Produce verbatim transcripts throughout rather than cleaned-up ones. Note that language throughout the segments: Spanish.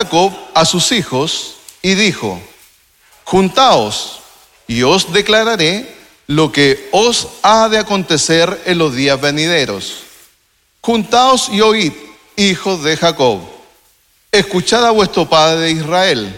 Jacob a sus hijos y dijo: juntaos y os declararé lo que os ha de acontecer en los días venideros. Juntaos y oíd, hijos de Jacob, escuchad a vuestro padre Israel.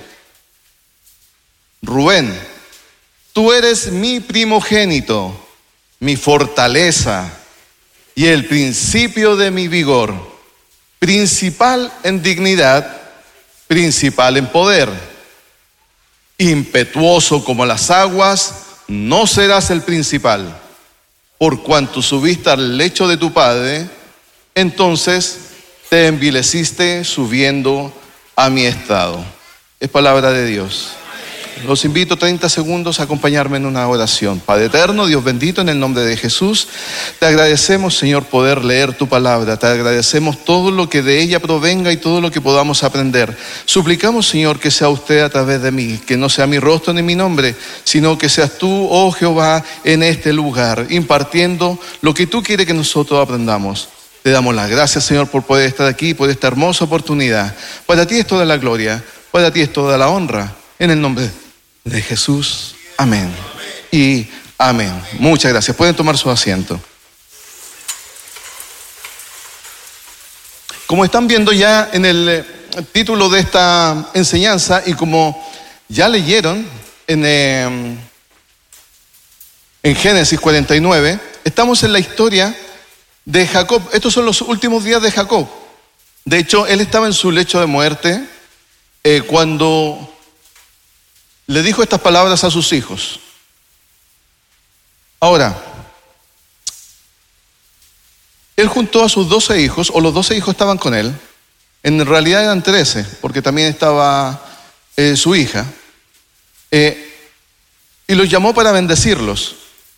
Rubén, tú eres mi primogénito, mi fortaleza y el principio de mi vigor, principal en dignidad, principal en poder. Impetuoso como las aguas, no serás el principal. Por cuanto subiste al lecho de tu padre, entonces te envileciste subiendo a mi estado. Es palabra de Dios. Los invito treinta segundos a acompañarme en una oración. Padre eterno, Dios bendito, en el nombre de Jesús, te agradecemos, Señor, poder leer tu palabra. Te agradecemos todo lo que de ella provenga y todo lo que podamos aprender. Suplicamos, Señor, que sea usted a través de mí, que no sea mi rostro ni mi nombre, sino que seas tú, oh Jehová, en este lugar, impartiendo lo que tú quieres que nosotros aprendamos. Te damos las gracias, Señor, por poder estar aquí, por esta hermosa oportunidad. Para ti es toda la gloria, para ti es toda la honra, en el nombre de Jesús. Amén. Y amén. Muchas gracias. Pueden tomar su asiento. Como están viendo ya en el título de esta enseñanza y como ya leyeron en, eh, en Génesis cuarenta y nueve, estamos en la historia de Jacob. Estos son los últimos días de Jacob. De hecho, él estaba en su lecho de muerte eh, cuando le dijo estas palabras a sus hijos. Ahora, él juntó a sus doce hijos, o los doce hijos estaban con él. En realidad eran trece, porque también estaba eh, su hija. Eh, y los llamó para bendecirlos.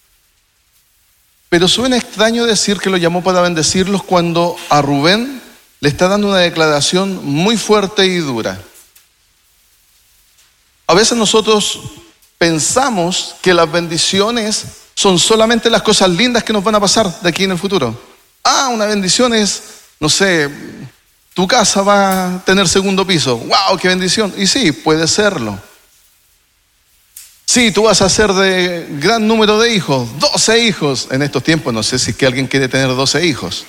Pero suena extraño decir que los llamó para bendecirlos cuando a Rubén le está dando una declaración muy fuerte y dura. A veces nosotros pensamos que las bendiciones son solamente las cosas lindas que nos van a pasar de aquí en el futuro. Ah, una bendición es, no sé, tu casa va a tener segundo piso. ¡Wow, qué bendición! Y sí, puede serlo. Sí, tú vas a ser de gran número de hijos, doce hijos. En estos tiempos no sé si es que alguien quiere tener doce hijos.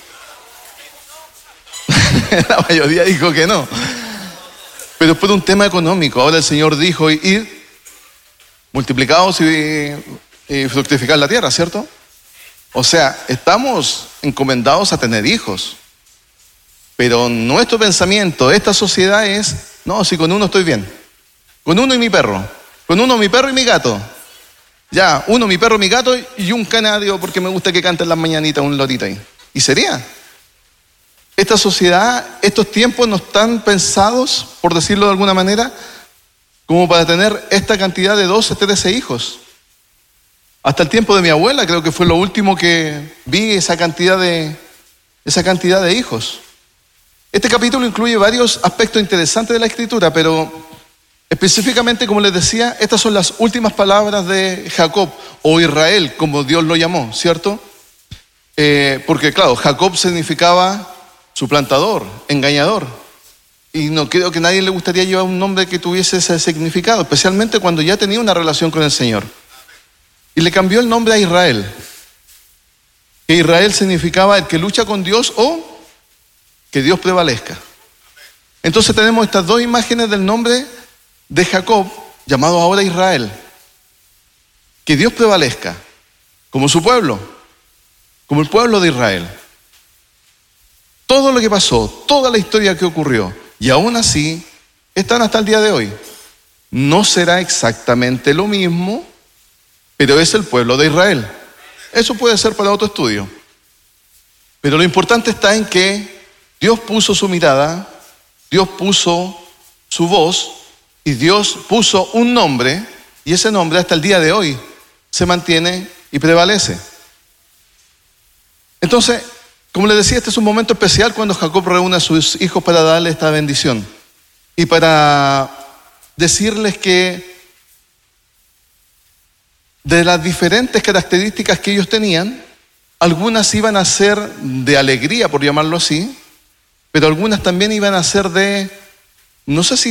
La mayoría dijo que no. Pero por un tema económico. Ahora el Señor dijo: ir, multiplicados y, y fructificar la tierra, ¿cierto? O sea, estamos encomendados a tener hijos. Pero nuestro pensamiento, esta sociedad es: no, si con uno estoy bien. Con uno y mi perro. Con uno mi perro y mi gato. Ya, uno mi perro, mi gato y un canario porque me gusta que cante en las mañanitas un lorito ahí. Y sería. Esta sociedad, estos tiempos no están pensados, por decirlo de alguna manera, como para tener esta cantidad de doce, trece hijos. Hasta el tiempo de mi abuela creo que fue lo último que vi, esa cantidad de, esa cantidad de hijos. Este capítulo incluye varios aspectos interesantes de la Escritura, pero específicamente, como les decía, estas son las últimas palabras de Jacob, o Israel, como Dios lo llamó, ¿cierto? Eh, porque claro, Jacob significaba suplantador, engañador. Y no creo que a nadie le gustaría llevar un nombre que tuviese ese significado, especialmente cuando ya tenía una relación con el Señor. Y le cambió el nombre a Israel. Que Israel significaba el que lucha con Dios o que Dios prevalezca. Entonces tenemos estas dos imágenes del nombre de Jacob, llamado ahora Israel. Que Dios prevalezca, como su pueblo, como el pueblo de Israel. Todo lo que pasó, toda la historia que ocurrió, y aún así están hasta el día de hoy. No será exactamente lo mismo, pero es el pueblo de Israel. Eso puede ser para otro estudio. Pero lo importante está en que Dios puso su mirada, Dios puso su voz y Dios puso un nombre, y ese nombre hasta el día de hoy se mantiene y prevalece. Entonces, como les decía, este es un momento especial cuando Jacob reúne a sus hijos para darle esta bendición y para decirles que de las diferentes características que ellos tenían, algunas iban a ser de alegría, por llamarlo así, pero algunas también iban a ser de, no sé si